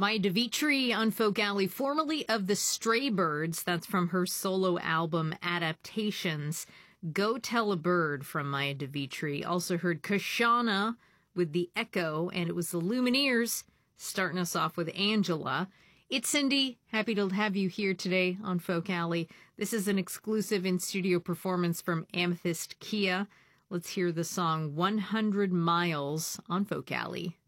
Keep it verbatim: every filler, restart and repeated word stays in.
Maya DeVitri on Folk Alley, formerly of the Stray Birds. That's from her solo album Adaptations. Go Tell a Bird from Maya DeVitri. Also heard Kashana with The Echo, and it was the Lumineers starting us off with Angela. It's Cindy. Happy to have you here today on Folk Alley. This is an exclusive in-studio performance from Amethyst Kia. Let's hear the song one hundred miles on Folk Alley.